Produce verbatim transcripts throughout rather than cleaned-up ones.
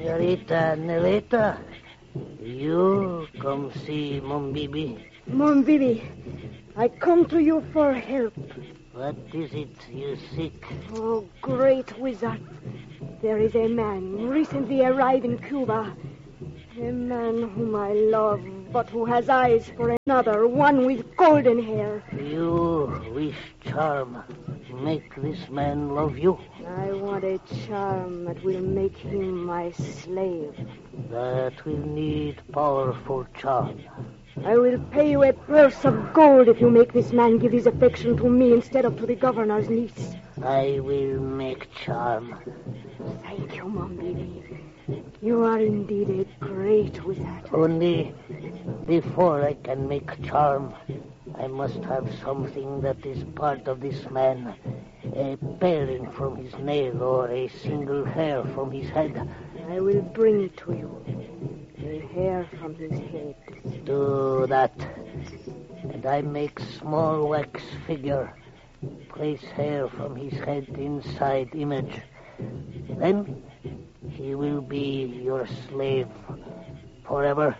Señorita Neleta, you come see Mombibi. Mombibi, I come to you for help. What is it you seek? Oh, great wizard. There is a man recently arrived in Cuba. A man whom I love, but who has eyes for another, one with golden hair. You wish charm. Make this man love you. I want a charm that will make him my slave. That will need powerful charm. I will pay you a purse of gold if you make this man give his affection to me instead of to the governor's niece. I will make charm. Thank you, Mombibi. You are indeed a great wizard. Only before I can make charm, I must have something that is part of this man. A paring from his nail or a single hair from his head. I will bring it to you. A hair from his head. Do that. And I make small wax figure. Place hair from his head inside image. Then he will be your slave forever.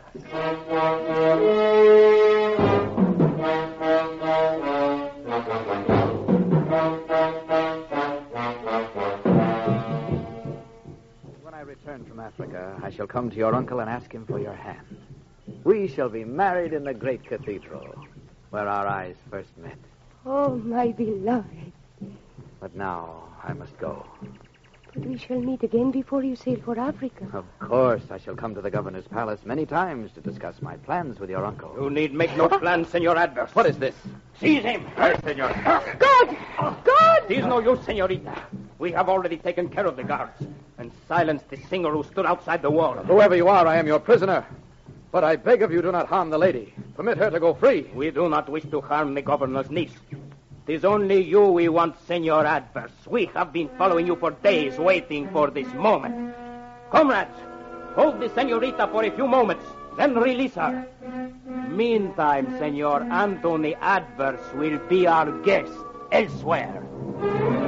When I return from Africa, I shall come to your uncle and ask him for your hand. We shall be married in the great cathedral where our eyes first met. Oh, my beloved. But now I must go. But we shall meet again before you sail for Africa. Of course, I shall come to the governor's palace many times to discuss my plans with your uncle. You need make no plans, Senor Adverse. What is this? Seize him. Yes, senor. God! God! It is no use, senorita. We have already taken care of the guards and silenced the singer who stood outside the wall. Whoever you are, I am your prisoner. But I beg of you, do not harm the lady. Permit her to go free. We do not wish to harm the governor's niece. It is only you we want, Senor Adverse. We have been following you for days, waiting for this moment. Comrades, hold the senorita for a few moments, then release her. Meantime, Senor Anthony Adverse will be our guest elsewhere.